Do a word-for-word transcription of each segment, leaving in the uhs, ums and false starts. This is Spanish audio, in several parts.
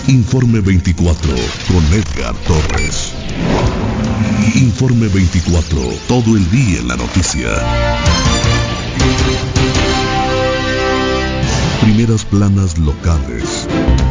Informe veinticuatro con Edgar Torres. Informe veinticuatro, todo el día en la noticia. Primeras planas locales.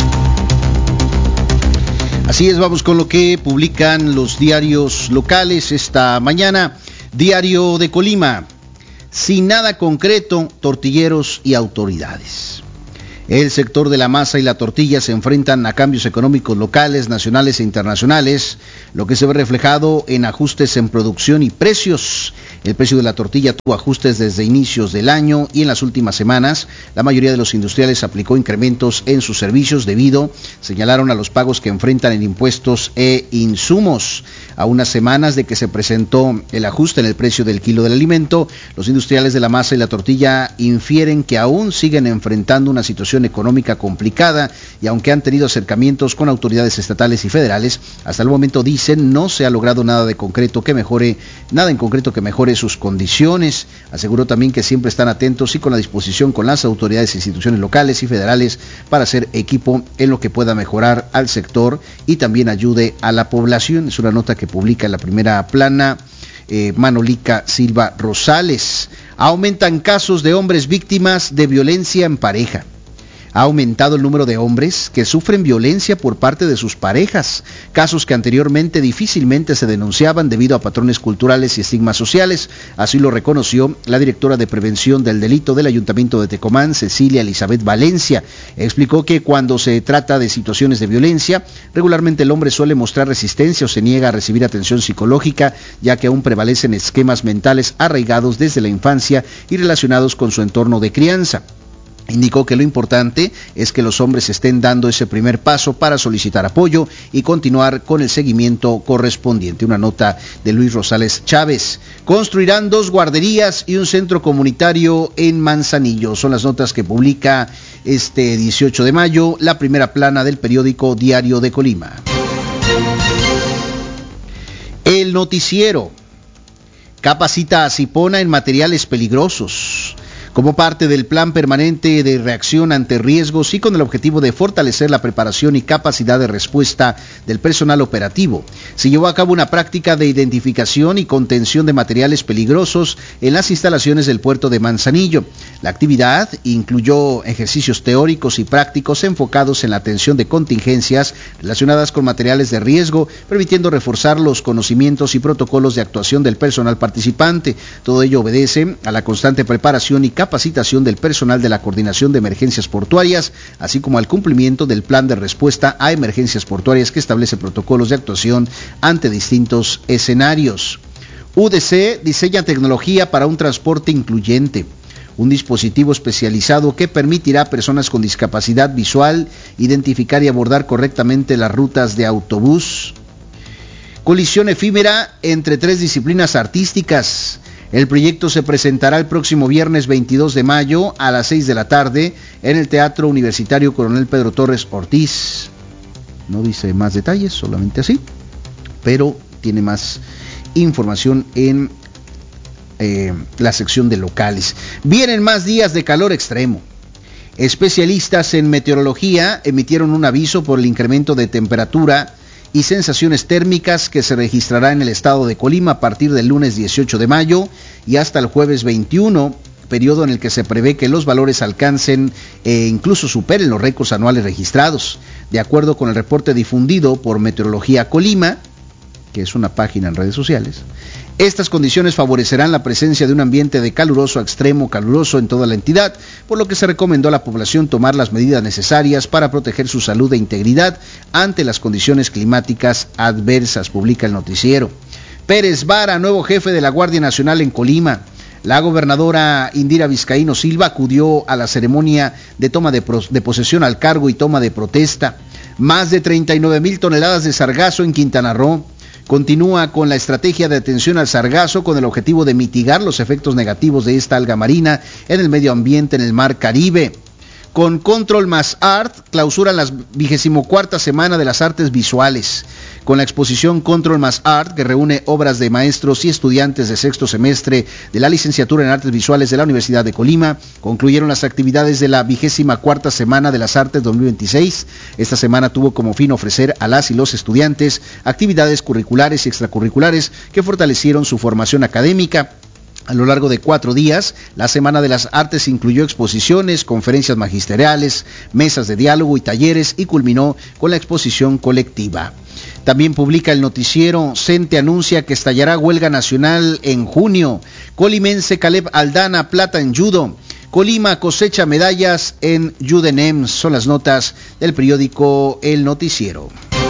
Así es, vamos con lo que publican los diarios locales esta mañana. Diario de Colima, sin nada concreto, tortilleros y autoridades. El sector de la masa y la tortilla se enfrentan a cambios económicos locales, nacionales e internacionales, lo que se ve reflejado en ajustes en producción y precios. El precio de la tortilla tuvo ajustes desde inicios del año y en las últimas semanas la mayoría de los industriales aplicó incrementos en sus servicios debido, señalaron, a los pagos que enfrentan en impuestos e insumos. A unas semanas de que se presentó el ajuste en el precio del kilo del alimento, los industriales de la masa y la tortilla infieren que aún siguen enfrentando una situación económica complicada y aunque han tenido acercamientos con autoridades estatales y federales, hasta el momento dicen no se ha logrado nada de concreto que mejore, nada en concreto que mejore sus condiciones. Aseguró también que siempre están atentos y con la disposición con las autoridades e instituciones locales y federales para hacer equipo en lo que pueda mejorar al sector y también ayude a la población. Es una nota que publica en la primera plana eh, Manolica Silva Rosales. Aumentan casos de hombres víctimas de violencia en pareja. Ha aumentado el número de hombres que sufren violencia por parte de sus parejas, casos que anteriormente difícilmente se denunciaban debido a patrones culturales y estigmas sociales. Así lo reconoció la directora de Prevención del Delito del Ayuntamiento de Tecomán, Cecilia Elizabeth Valencia. Explicó que cuando se trata de situaciones de violencia, regularmente el hombre suele mostrar resistencia o se niega a recibir atención psicológica, ya que aún prevalecen esquemas mentales arraigados desde la infancia y relacionados con su entorno de crianza. Indicó que lo importante es que los hombres estén dando ese primer paso para solicitar apoyo y continuar con el seguimiento correspondiente. Una nota de Luis Rosales Chávez. Construirán dos guarderías y un centro comunitario en Manzanillo. Son las notas que publica este dieciocho de mayo la primera plana del periódico Diario de Colima. El noticiero. Capacita a Sipona en materiales peligrosos. Como parte del plan permanente de reacción ante riesgos y con el objetivo de fortalecer la preparación y capacidad de respuesta del personal operativo, se llevó a cabo una práctica de identificación y contención de materiales peligrosos en las instalaciones del puerto de Manzanillo. La actividad incluyó ejercicios teóricos y prácticos enfocados en la atención de contingencias relacionadas con materiales de riesgo, permitiendo reforzar los conocimientos y protocolos de actuación del personal participante. Todo ello obedece a la constante preparación y capacitación del personal de la Coordinación de Emergencias Portuarias, así como al cumplimiento del plan de respuesta a emergencias portuarias que establece protocolos de actuación ante distintos escenarios. U D C diseña tecnología para un transporte incluyente. Un dispositivo especializado que permitirá a personas con discapacidad visual identificar y abordar correctamente las rutas de autobús. Colisión efímera entre tres disciplinas artísticas. El proyecto se presentará el próximo viernes veintidós de mayo a las seis de la tarde en el Teatro Universitario Coronel Pedro Torres Ortiz. No dice más detalles, solamente así, pero tiene más información en eh, la sección de locales. Vienen más días de calor extremo. Especialistas en meteorología emitieron un aviso por el incremento de temperatura y sensaciones térmicas que se registrará en el estado de Colima a partir del lunes dieciocho de mayo y hasta el jueves veintiuno, periodo en el que se prevé que los valores alcancen e incluso superen los récords anuales registrados. De acuerdo con el reporte difundido por Meteorología Colima, que es una página en redes sociales, estas condiciones favorecerán la presencia de un ambiente de caluroso a extremo caluroso en toda la entidad, por lo que se recomendó a la población tomar las medidas necesarias para proteger su salud e integridad ante las condiciones climáticas adversas, publica el noticiero. Pérez Vara, nuevo jefe de la Guardia Nacional en Colima. La gobernadora Indira Vizcaíno Silva acudió a la ceremonia de toma de, pro, de posesión al cargo y toma de protesta. Más de treinta y nueve mil toneladas de sargazo en Quintana Roo. Continúa con la estrategia de atención al sargazo con el objetivo de mitigar los efectos negativos de esta alga marina en el medio ambiente en el Mar Caribe. Con Control más Art clausuran la vigésimo cuarta semana de las artes visuales. con la exposición Control más Art, que reúne obras de maestros y estudiantes de sexto semestre de la licenciatura en Artes Visuales de la Universidad de Colima. Concluyeron las actividades de la vigésima cuarta Semana de las Artes dos mil veintiséis. Esta semana tuvo como fin ofrecer a las y los estudiantes actividades curriculares y extracurriculares que fortalecieron su formación académica. A lo largo de cuatro días, la Semana de las Artes incluyó exposiciones, conferencias magisteriales, mesas de diálogo y talleres y culminó con la exposición colectiva. También publica el noticiero CENTE anuncia que estallará huelga nacional en junio. Colimense Caleb Aldana, plata en judo. Colima cosecha medallas en Judenem. Son las notas del periódico El Noticiero.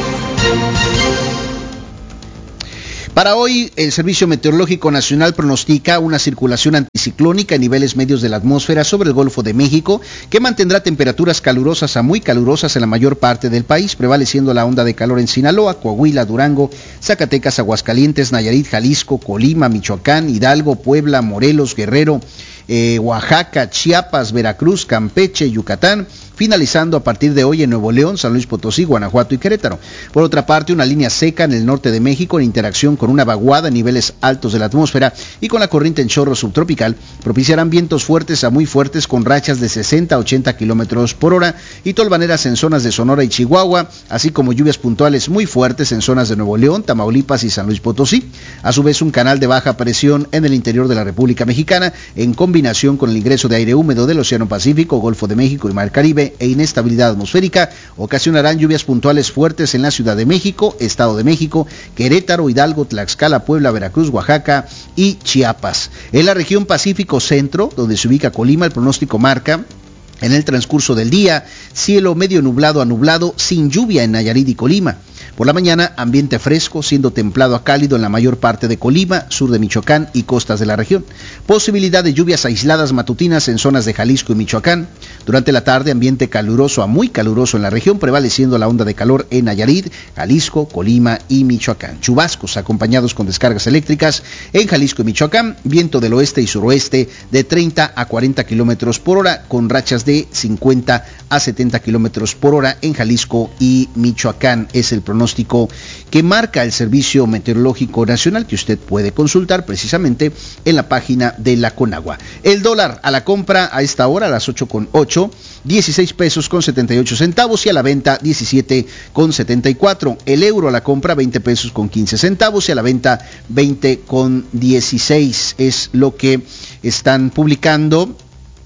Para hoy, el Servicio Meteorológico Nacional pronostica una circulación anticiclónica en niveles medios de la atmósfera sobre el Golfo de México, que mantendrá temperaturas calurosas a muy calurosas en la mayor parte del país, prevaleciendo la onda de calor en Sinaloa, Coahuila, Durango, Zacatecas, Aguascalientes, Nayarit, Jalisco, Colima, Michoacán, Hidalgo, Puebla, Morelos, Guerrero, eh, Oaxaca, Chiapas, Veracruz, Campeche, Yucatán, finalizando a partir de hoy en Nuevo León, San Luis Potosí, Guanajuato y Querétaro. Por otra parte, una línea seca en el norte de México en interacción con una vaguada en niveles altos de la atmósfera y con la corriente en chorro subtropical propiciarán vientos fuertes a muy fuertes con rachas de sesenta a ochenta kilómetros por hora y tolvaneras en zonas de Sonora y Chihuahua, así como lluvias puntuales muy fuertes en zonas de Nuevo León, Tamaulipas y San Luis Potosí. A su vez, un canal de baja presión en el interior de la República Mexicana, en combinación con el ingreso de aire húmedo del Océano Pacífico, Golfo de México y Mar Caribe, e inestabilidad atmosférica, ocasionarán lluvias puntuales fuertes en la Ciudad de México, Estado de México, Querétaro, Hidalgo, Tlaxcala, Puebla, Veracruz, Oaxaca y Chiapas. En la región Pacífico Centro, donde se ubica Colima, el pronóstico marca en el transcurso del día cielo medio nublado a nublado, sin lluvia en Nayarit y Colima. Por la mañana, ambiente fresco, siendo templado a cálido en la mayor parte de Colima, sur de Michoacán y costas de la región. Posibilidad de lluvias aisladas matutinas en zonas de Jalisco y Michoacán. Durante la tarde, ambiente caluroso a muy caluroso en la región, prevaleciendo la onda de calor en Nayarit, Jalisco, Colima y Michoacán. Chubascos acompañados con descargas eléctricas en Jalisco y Michoacán. Viento del oeste y suroeste de treinta a cuarenta kilómetros por hora, con rachas de cincuenta a setenta kilómetros por hora en Jalisco y Michoacán. Es el pronóstico que marca el Servicio Meteorológico Nacional, que usted puede consultar precisamente en la página de la Conagua. El dólar a la compra a esta hora, a las ocho con ocho, dieciséis pesos con setenta y ocho centavos, y a la venta diecisiete con setenta y cuatro. El euro a la compra veinte pesos con quince centavos y a la venta veinte con dieciséis. Es lo que están publicando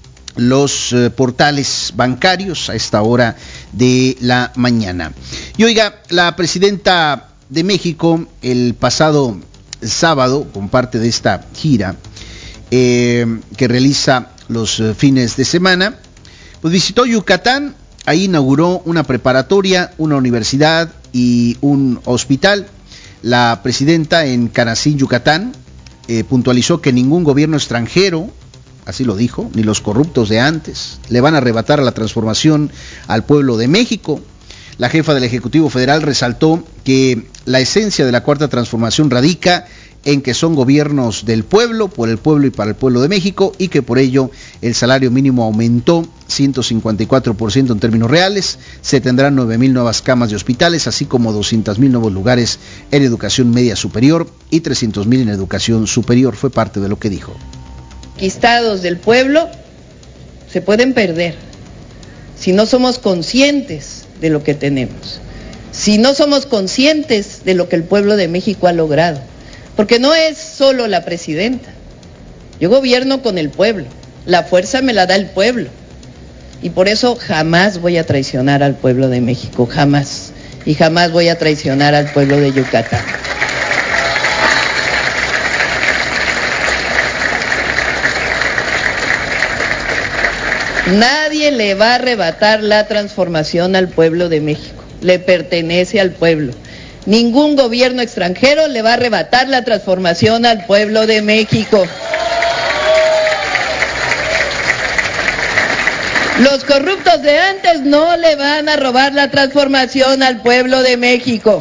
los eh, portales bancarios a esta hora de la mañana. Y oiga, la presidenta de México el pasado sábado, con parte de esta gira eh, que realiza los eh, fines de semana, pues visitó Yucatán. Ahí inauguró una preparatoria, una universidad y un hospital. La presidenta en Canacín, Yucatán, eh, puntualizó que ningún gobierno extranjero, así lo dijo, ni los corruptos de antes, le van a arrebatar la transformación al pueblo de México. La jefa del Ejecutivo Federal resaltó que la esencia de la Cuarta Transformación radica en que son gobiernos del pueblo, por el pueblo y para el pueblo de México, y que por ello el salario mínimo aumentó ciento cincuenta y cuatro por ciento en términos reales, se tendrán nueve mil nuevas camas de hospitales, así como doscientos mil nuevos lugares en educación media superior y trescientos mil en educación superior. Fue parte de lo que dijo. Conquistados del pueblo se pueden perder si no somos conscientes de lo que tenemos, si no somos conscientes de lo que el pueblo de México ha logrado, porque no es solo la presidenta. Yo gobierno con el pueblo, la fuerza me la da el pueblo, y por eso jamás voy a traicionar al pueblo de México, jamás, y jamás voy a traicionar al pueblo de Yucatán. Nadie le va a arrebatar la transformación al pueblo de México, le pertenece al pueblo. Ningún gobierno extranjero le va a arrebatar la transformación al pueblo de México. Los corruptos de antes no le van a robar la transformación al pueblo de México.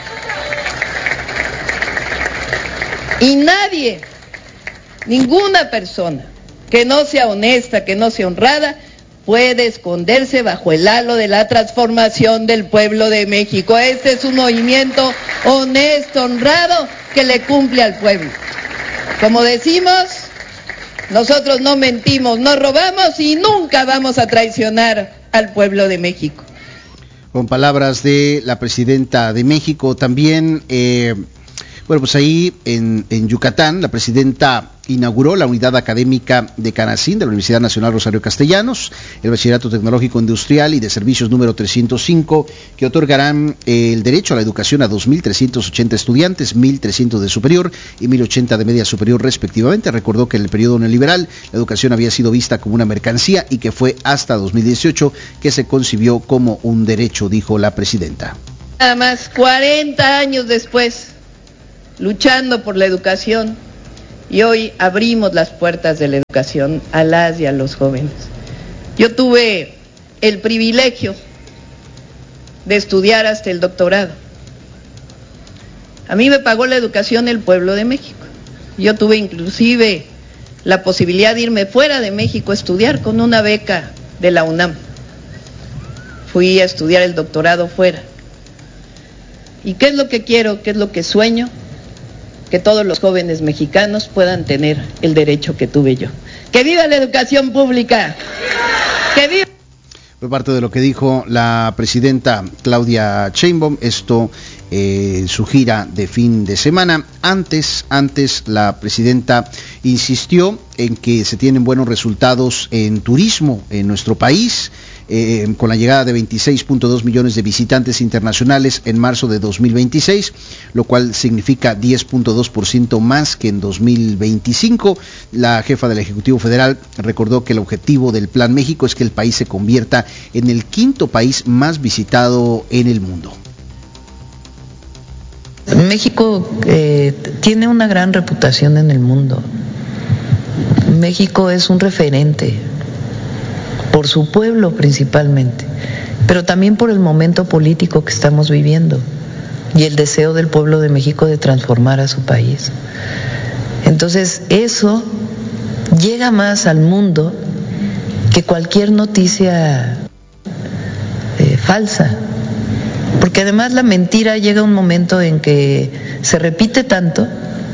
Y nadie, ninguna persona que no sea honesta, que no sea honrada, puede esconderse bajo el halo de la transformación del pueblo de México. Este es un movimiento honesto, honrado, que le cumple al pueblo. Como decimos, nosotros no mentimos, no robamos y nunca vamos a traicionar al pueblo de México. Con palabras de la presidenta de México también, eh, bueno, pues ahí en, en Yucatán, la presidenta inauguró la unidad académica de Canacín de la Universidad Nacional Rosario Castellanos, el Bachillerato Tecnológico Industrial y de Servicios número trescientos cinco, que otorgarán el derecho a la educación a dos mil trescientos ochenta estudiantes, mil trescientos de superior y mil ochenta de media superior respectivamente. Recordó que en el periodo neoliberal la educación había sido vista como una mercancía y que fue hasta dos mil dieciocho que se concibió como un derecho, dijo la presidenta. Nada más cuarenta años después, luchando por la educación, y hoy abrimos las puertas de la educación a las y a los jóvenes. Yo tuve el privilegio de estudiar hasta el doctorado. A mí me pagó la educación el pueblo de México. Yo tuve inclusive la posibilidad de irme fuera de México a estudiar con una beca de la UNAM. Fui a estudiar el doctorado fuera. ¿Y qué es lo que quiero? ¿Qué es lo que sueño? Que todos los jóvenes mexicanos puedan tener el derecho que tuve yo. ¡Que viva la educación pública! ¡Que viva! Fue parte de lo que dijo la presidenta Claudia Sheinbaum, esto eh, en su gira de fin de semana. Antes, antes la presidenta insistió en que se tienen buenos resultados en turismo en nuestro país, eh, con la llegada de veintiséis punto dos millones de visitantes internacionales en marzo de dos mil veintiséis, lo cual significa diez punto dos por ciento más que en dos mil veinticinco. La jefa del Ejecutivo Federal recordó que el objetivo del Plan México es que el país se convierta en el quinto país más visitado en el mundo. México eh, tiene una gran reputación en el mundo. México es un referente por su pueblo principalmente, pero también por el momento político que estamos viviendo y el deseo del pueblo de México de transformar a su país. Entonces, eso llega más al mundo que cualquier noticia eh, falsa, porque además la mentira llega a un momento en que se repite tanto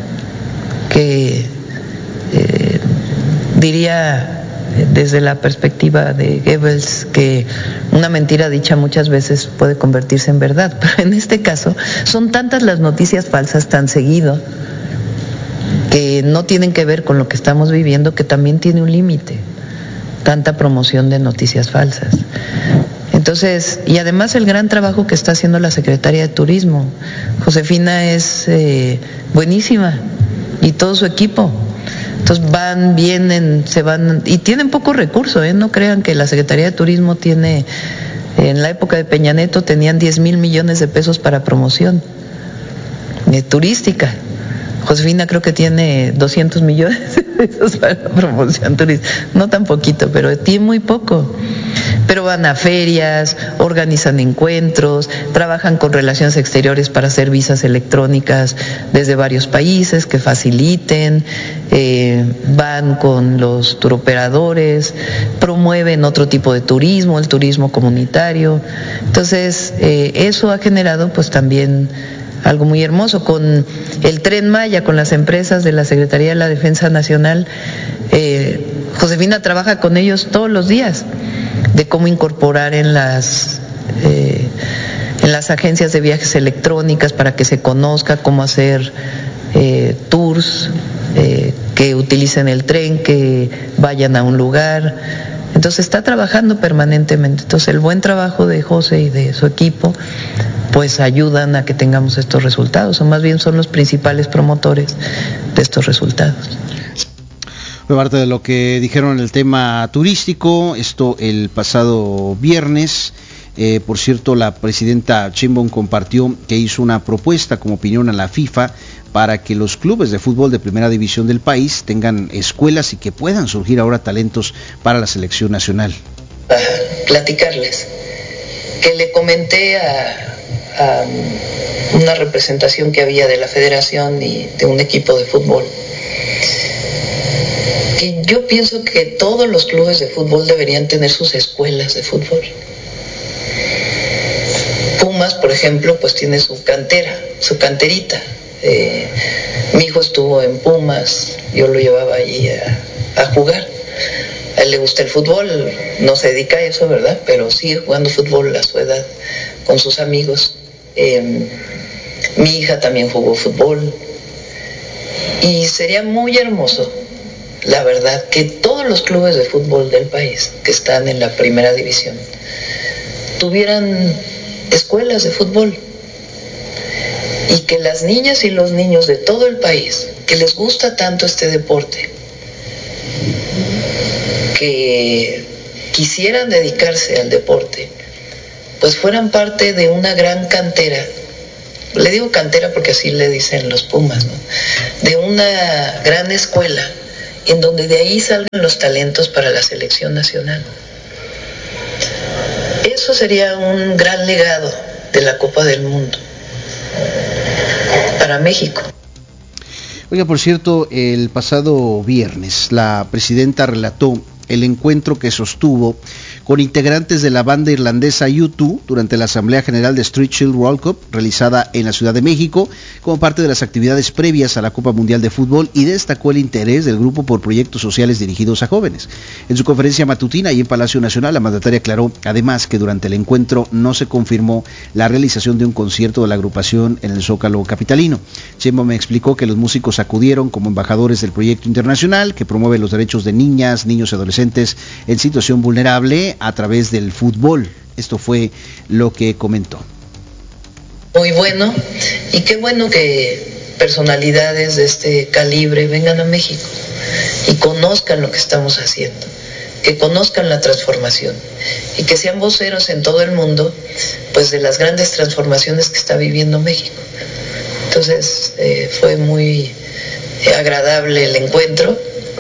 que eh, diría desde la perspectiva de Goebbels que una mentira dicha muchas veces puede convertirse en verdad, pero en este caso son tantas las noticias falsas tan seguido que no tienen que ver con lo que estamos viviendo, que también tiene un límite, tanta promoción de noticias falsas. Entonces, y además el gran trabajo que está haciendo la Secretaría de Turismo, Josefina es eh, buenísima y todo su equipo. Entonces van, vienen, se van y tienen poco recurso, ¿eh? No crean que la Secretaría de Turismo tiene, en la época de Peña Nieto tenían diez mil millones de pesos para promoción eh, turística. Josefina creo que tiene doscientos millones de pesos para la promoción turística, no tan poquito, pero tiene muy poco. Pero van a ferias, organizan encuentros, trabajan con relaciones exteriores para hacer visas electrónicas desde varios países que faciliten, eh, van con los turoperadores, promueven otro tipo de turismo, el turismo comunitario. Entonces, eh, eso ha generado pues también algo muy hermoso. Con el Tren Maya, con las empresas de la Secretaría de la Defensa Nacional, eh, Josefina trabaja con ellos todos los días de cómo incorporar en las eh, en las agencias de viajes electrónicas para que se conozca cómo hacer eh, tours eh, que utilicen el tren, que vayan a un lugar. Entonces está trabajando permanentemente. Entonces el buen trabajo de José y de su equipo pues ayudan a que tengamos estos resultados, o más bien son los principales promotores de estos resultados. Fue parte de lo que dijeron en el tema turístico, esto el pasado viernes. Eh, por cierto, la presidenta Sheinbaum compartió que hizo una propuesta como opinión a la FIFA para que los clubes de fútbol de primera división del país tengan escuelas y que puedan surgir ahora talentos para la selección nacional. Para platicarles, que le comenté a, a una representación que había de la federación y de un equipo de fútbol, Y yo pienso que todos los clubes de fútbol deberían tener sus escuelas de fútbol. Pumas, por ejemplo, pues tiene su cantera, su canterita. Eh, mi hijo estuvo en Pumas, yo lo llevaba allí a, a jugar. A él le gusta el fútbol, no se dedica a eso, ¿verdad? Pero sigue jugando fútbol a su edad con sus amigos. Eh, mi hija también jugó fútbol. Y sería muy hermoso, la verdad, que todos los clubes de fútbol del país que están en la primera división tuvieran escuelas de fútbol y que las niñas y los niños de todo el país que les gusta tanto este deporte, que quisieran dedicarse al deporte, pues fueran parte de una gran cantera. Le digo cantera porque así le dicen los Pumas, ¿no? De una gran escuela en donde de ahí salgan los talentos para la selección nacional. Eso sería un gran legado de la Copa del Mundo para México. Oiga, por cierto, el pasado viernes la presidenta relató el encuentro que sostuvo con integrantes de la banda irlandesa U dos durante la Asamblea General de Street Shield World Cup realizada en la Ciudad de México como parte de las actividades previas a la Copa Mundial de Fútbol, y destacó el interés del grupo por proyectos sociales dirigidos a jóvenes. En su conferencia matutina y en Palacio Nacional, la mandataria aclaró además que durante el encuentro no se confirmó la realización de un concierto de la agrupación en el Zócalo capitalino. Sheinbaum me explicó que los músicos acudieron como embajadores del proyecto internacional que promueve los derechos de niñas, niños y adolescentes en situación vulnerable a través del fútbol. Esto fue lo que comentó. Muy bueno, y qué bueno que personalidades de este calibre vengan a México y conozcan lo que estamos haciendo, que conozcan la transformación y que sean voceros en todo el mundo, pues de las grandes transformaciones que está viviendo México. Entonces eh, fue muy agradable el encuentro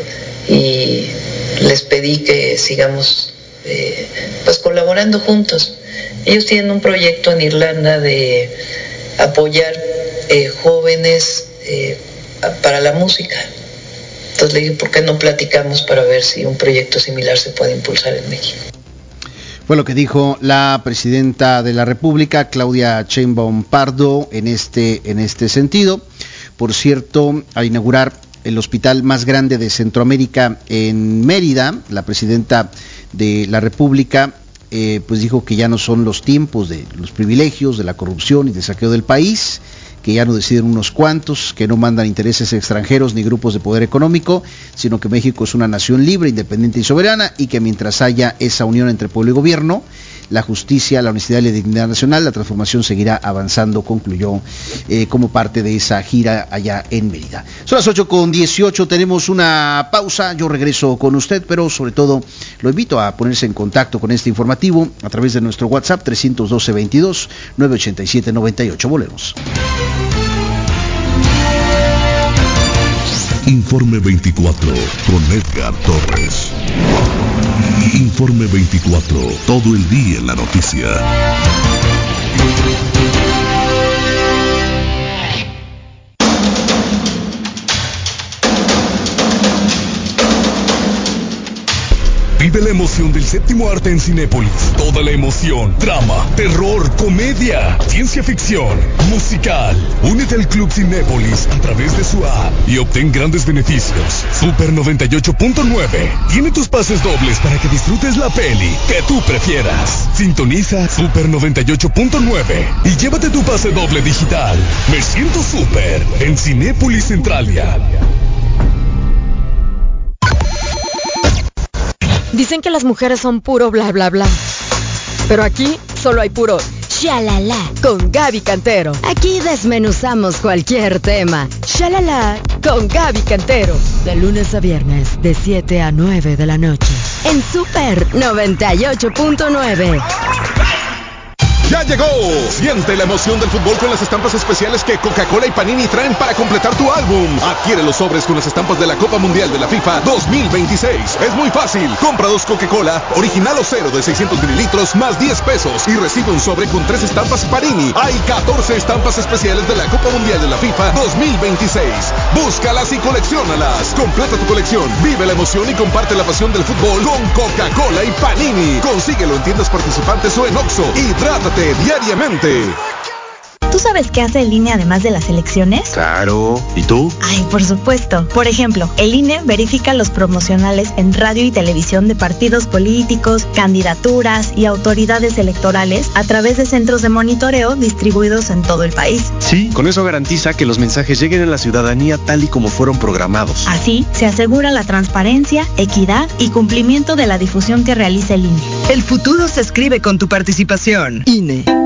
y les pedí que sigamos eh, pues colaborando juntos. Ellos tienen un proyecto en Irlanda de apoyar eh, jóvenes eh, para la música. Entonces le dije, ¿por qué no platicamos para ver si un proyecto similar se puede impulsar en México? Fue lo que dijo la presidenta de la República, Claudia Sheinbaum Pardo, en este, en este sentido. Por cierto, al inaugurar el hospital más grande de Centroamérica en Mérida, la presidenta de la República eh, pues dijo que ya no son los tiempos de los privilegios, de la corrupción y de saqueo del país, que ya no deciden unos cuantos, que no mandan intereses extranjeros ni grupos de poder económico, sino que México es una nación libre, independiente y soberana, y que mientras haya esa unión entre pueblo y gobierno, la justicia, la honestidad y la dignidad nacional, la transformación seguirá avanzando, concluyó eh, como parte de esa gira allá en Mérida. Son las ocho con dieciocho, tenemos una pausa, yo regreso con usted, pero sobre todo lo invito a ponerse en contacto con este informativo a través de nuestro WhatsApp trescientos doce veintidós nueve ochenta y siete noventa y ocho. Volvemos. Informe veinticuatro con Edgar Torres. Informe veinticuatro, todo el día en la noticia. Vive la emoción del séptimo arte en Cinépolis. Toda la emoción, drama, terror, comedia, ciencia ficción, musical. Únete al Club Cinépolis a través de su app y obtén grandes beneficios. Super noventa y ocho punto nueve tiene tus pases dobles para que disfrutes la peli que tú prefieras. Sintoniza Super noventa y ocho punto nueve y llévate tu pase doble digital. Me siento super en Cinépolis Centralia. Dicen que las mujeres son puro bla bla bla, pero aquí solo hay puro shalala con Gaby Cantero. Aquí desmenuzamos cualquier tema. Shalala con Gaby Cantero, de lunes a viernes de siete a nueve de la noche en Super noventa y ocho punto nueve. Ya ya llegó. Siente la emoción del fútbol con las estampas especiales que Coca-Cola y Panini traen para completar tu álbum. Adquiere los sobres con las estampas de la Copa Mundial de la FIFA dos mil veintiséis. Es muy fácil. Compra dos Coca-Cola, original o cero de seiscientos mililitros más diez pesos y recibe un sobre con tres estampas Panini. Hay catorce estampas especiales de la Copa Mundial de la FIFA dos mil veintiséis. Búscalas y colecciónalas. Completa tu colección, vive la emoción y comparte la pasión del fútbol con Coca-Cola y Panini. Consíguelo en tiendas participantes o en Oxxo. Hidrátate diariamente. ¿Tú sabes qué hace el I N E además de las elecciones? Claro. ¿Y tú? Ay, por supuesto. Por ejemplo, el I N E verifica los promocionales en radio y televisión de partidos políticos, candidaturas y autoridades electorales a través de centros de monitoreo distribuidos en todo el país. Sí, con eso garantiza que los mensajes lleguen a la ciudadanía tal y como fueron programados. Así, se asegura la transparencia, equidad y cumplimiento de la difusión que realiza el I N E. El futuro se escribe con tu participación. I N E.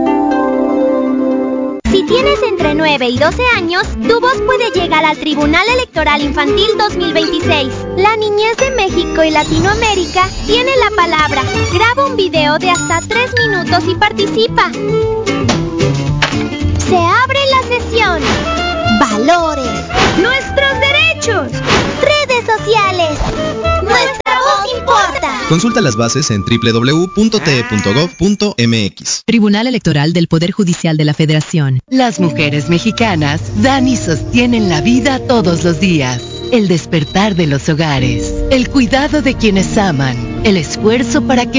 Si tienes entre nueve y doce años, tu voz puede llegar al Tribunal Electoral Infantil dos mil veintiséis. La niñez de México y Latinoamérica tiene la palabra. Graba un video de hasta tres minutos y participa. Se abre la sesión. Valores. Nuestros derechos. Redes sociales. Nuestra voz importa. Consulta las bases en doble u doble u doble u punto t e punto gov punto m x. Tribunal Electoral del Poder Judicial de la Federación. Las mujeres mexicanas dan y sostienen la vida todos los días. El despertar de los hogares, el cuidado de quienes aman, el esfuerzo para que